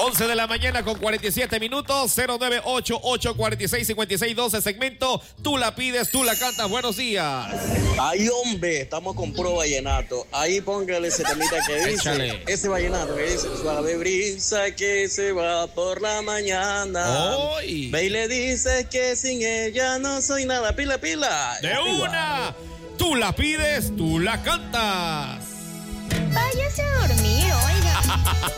11 de la mañana con 47 minutos, 098-846-5612, segmento, tú la pides, tú la cantas, buenos días. Ay, hombre, estamos con puro vallenato. Ahí póngale ese temita que dice, Échale. ese vallenato que dice, suave brisa que se va por la mañana. ¡Oy! Ve y le dices que sin ella no soy nada, pila, pila. ¡De una! Tú la pides, tú la cantas. Váyase a dormir, oiga.